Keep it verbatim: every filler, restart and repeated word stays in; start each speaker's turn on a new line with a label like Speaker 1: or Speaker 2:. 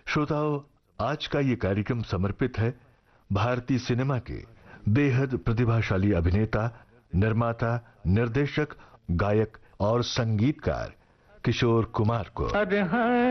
Speaker 1: श्रोताओं, आज का ये कार्यक्रम समर्पित है भारतीय सिनेमा के बेहद प्रतिभाशाली अभिनेता, निर्माता, निर्देशक, गायक और संगीतकार किशोर कुमार को।